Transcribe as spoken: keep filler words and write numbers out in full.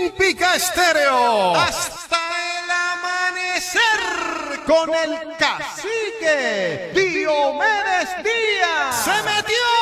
Olímpica Estéreo. Hasta el amanecer con el cacique Diomedes Díaz. ¡Se metió!